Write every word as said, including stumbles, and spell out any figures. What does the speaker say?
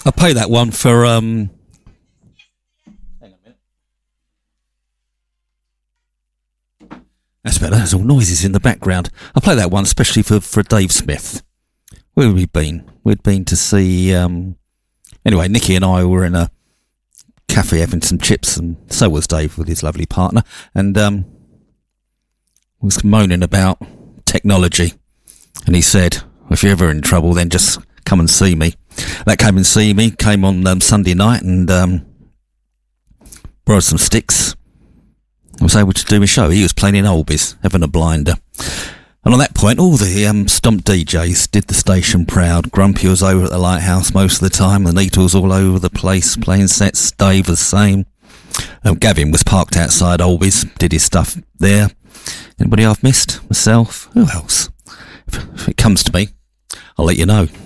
I'll play that one for, um... Hang on a minute. That's better. There's all noises in the background. I'll play that one especially for, for Dave Smith. Where had we been? We'd been to see, um... Anyway, Nicky and I were in a cafe having some chips, and so was Dave with his lovely partner, and, um... was moaning about technology. And he said, if you're ever in trouble, then just come and see me. That came and see me, came on um, Sunday night and um, borrowed some sticks. I was able to do my show. He was playing in Olbies, having a blinder. And on that point, all the um, Stomp D Js did the station proud. Grumpy was over at the Lighthouse most of the time. Anita was all over the place playing sets. Dave the same. Um, Gavin was parked outside Olbies, did his stuff there. Anybody I've missed? Myself? Who else? If, if it comes to me, I'll let you know.